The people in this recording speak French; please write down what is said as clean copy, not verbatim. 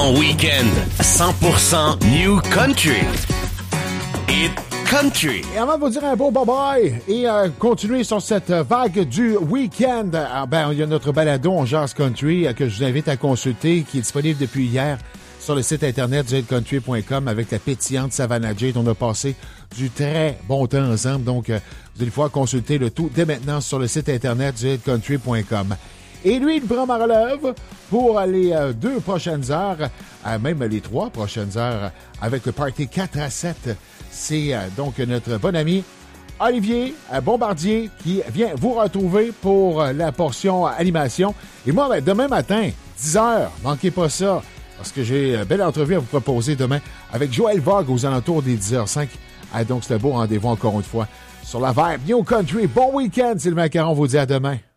Ton week-end 100% New Country. Hit Country. Et avant de vous dire un beau bye-bye et continuer sur cette vague du week-end, il y a notre balado On Jase Country que je vous invite à consulter, qui est disponible depuis hier sur le site internet du hitcountry.com avec la pétillante Savannah Jade. On a passé du très bon temps ensemble, donc vous allez pouvoir consulter le tout dès maintenant sur le site internet du hitcountry.com. Et lui, il prend ma relève pour les 2 prochaines heures, même les 3 prochaines heures, avec le Party 4 à 7. C'est donc notre bon ami Olivier Bombardier qui vient vous retrouver pour la portion animation. Et moi, demain matin, 10h, manquez pas ça, parce que j'ai une belle entrevue à vous proposer demain avec Joël Vogue aux alentours des 10h05. Donc, c'est un beau rendez-vous encore une fois sur la Vibe New Country. Bon week-end, Sylvain Caron vous dit à demain.